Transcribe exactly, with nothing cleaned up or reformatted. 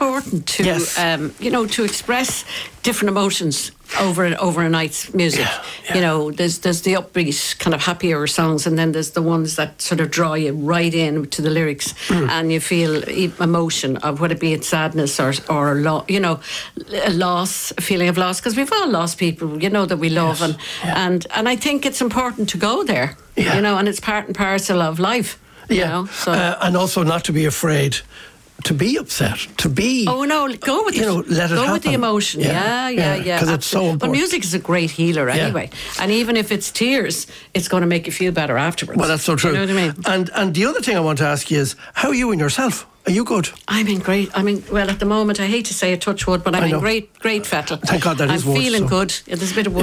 important to, Yes. um, you know, to express different emotions over over a night's music. Yeah, yeah. You know, there's there's the upbeat kind of happier songs, and then there's the ones that sort of draw you right in to the lyrics, Mm. and you feel e- emotion of whether it be it sadness or or lo- you know, a loss, a feeling of loss, because we've all lost people, you know, that we love, Yes, and yeah. and and I think it's important to go there. Yeah. You know, and it's part and parcel of life. You Yeah, know, so. uh, and also not to be afraid to be upset, to be. Oh no! Go with you it. know, let it Go with the happen. emotion. Yeah, Yeah, yeah, yeah, yeah. 'cause it's so absolutely. important. But music is a great healer Yeah. anyway, and even if it's tears, it's going to make you feel better afterwards. Well, that's so true. You know what I mean? And and the other thing I want to ask you is, how are you in yourself? Are you good? I'm in great. I mean, well, at the moment, I hate to say a touch wood, but I'm I in know. great, great fettle. Thank God that I'm is wood, feeling so- good. Yeah, there's a bit of wood